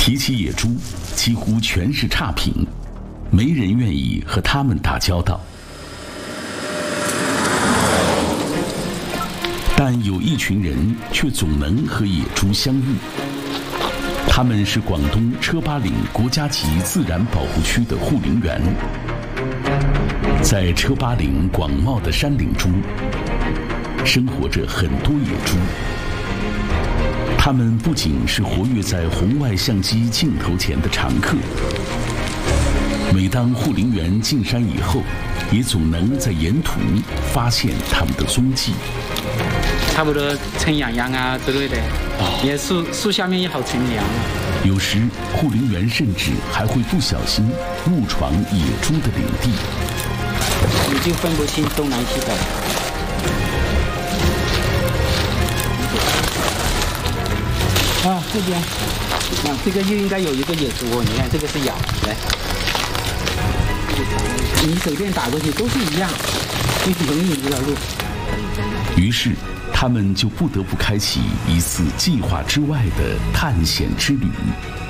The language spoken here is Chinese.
提起野猪，几乎全是差评，没人愿意和它们打交道。但有一群人却总能和野猪相遇。他们是广东车巴岭国家级自然保护区的护林员。在车巴岭广袤的山岭中，生活着很多野猪。它们不仅是活跃在红外相机镜头前的常客，每当护林员进山以后，也总能在沿途发现它们的踪迹。 差不多乘养羊啊之类的，也树下面也好乘凉。 有时护林员甚至还会不小心误闯野猪的领地， 你就分不清东南西北。啊，这边，这个就应该有一个野猪哦。你看这个是咬，来，你手电打过去都是一样，就容易一条路。 于是他们就不得不开启一次计划之外的探险之旅。